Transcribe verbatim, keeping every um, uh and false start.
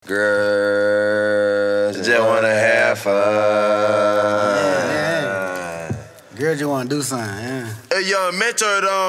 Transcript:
Girls just wanna have fun. Yeah, yeah. Girls just wanna do something, yeah. Hey, young Metro, though.